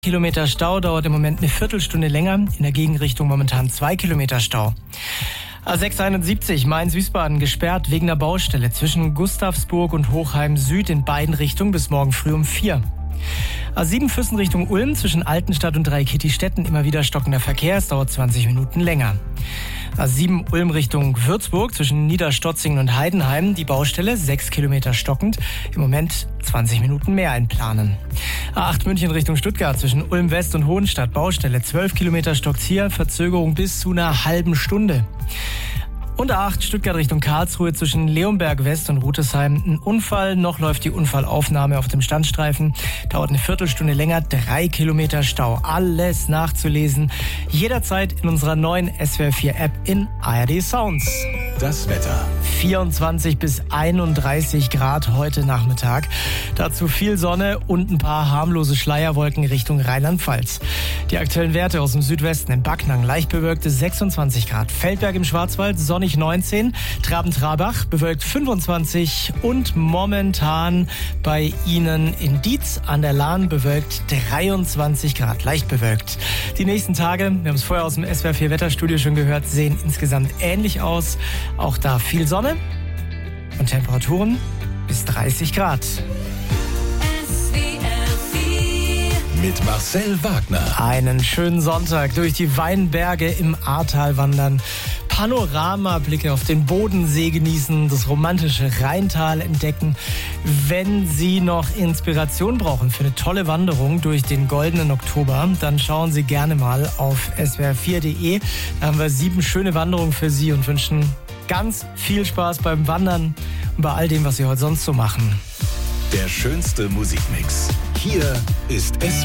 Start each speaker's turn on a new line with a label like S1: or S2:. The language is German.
S1: Kilometer Stau, dauert im Moment eine Viertelstunde länger. In der Gegenrichtung momentan 2 Kilometer Stau. A671 Mainz-Wiesbaden gesperrt wegen der Baustelle zwischen Gustavsburg und Hochheim Süd in beiden Richtungen bis morgen früh um 4. A7 Füssen Richtung Ulm zwischen Altenstadt und Dreikitti-Stetten immer wieder stockender Verkehr. Es dauert 20 Minuten länger. A7 Ulm Richtung Würzburg zwischen Niederstotzingen und Heidenheim. Die Baustelle 6 Kilometer stockend. Im Moment 20 Minuten mehr einplanen. A8 München Richtung Stuttgart zwischen Ulm West und Hohenstadt. Baustelle 12 Kilometer stockt hier. Verzögerung bis zu einer halben Stunde. Und A8 Stuttgart Richtung Karlsruhe zwischen Leonberg West und Rutesheim. Ein Unfall, noch läuft die Unfallaufnahme auf dem Standstreifen. Dauert eine Viertelstunde länger, 3 Kilometer Stau. Alles nachzulesen, jederzeit in unserer neuen SWR4 App in ARD Sounds.
S2: Das Wetter.
S1: 24 bis 31 Grad heute Nachmittag. Dazu viel Sonne und ein paar harmlose Schleierwolken Richtung Rheinland-Pfalz. Die aktuellen Werte aus dem Südwesten: im Backnang leicht bewölkte 26 Grad, Feldberg im Schwarzwald sonnig 19, Traben-Trabach bewölkt 25 und momentan bei Ihnen in Dietz an der Lahn bewölkt 23 Grad, leicht bewölkt. Die nächsten Tage, wir haben es vorher aus dem SWR4 Wetterstudio schon gehört, sehen insgesamt ähnlich aus. Auch da viel Sonne und Temperaturen bis 30 Grad.
S2: Mit Marcel Wagner.
S1: Einen schönen Sonntag durch die Weinberge im Ahrtal wandern, Panoramablicke auf den Bodensee genießen, das romantische Rheintal entdecken. Wenn Sie noch Inspiration brauchen für eine tolle Wanderung durch den goldenen Oktober, dann schauen Sie gerne mal auf swr4.de. Da haben wir 7 schöne Wanderungen für Sie und wünschen ganz viel Spaß beim Wandern und bei all dem, was Sie heute sonst so machen.
S2: Der schönste Musikmix. Hier ist